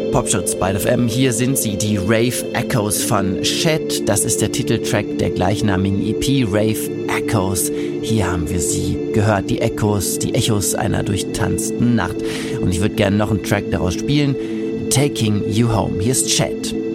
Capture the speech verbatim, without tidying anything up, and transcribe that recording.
Popschutz bei F M. Hier sind sie, die Rave Echoes von Shed. Das ist der Titeltrack der gleichnamigen E P, Rave Echoes. Hier haben wir sie gehört, die Echos, die Echos einer durchtanzten Nacht. Und ich würde gerne noch einen Track daraus spielen, Taking You Home. Hier ist Shed.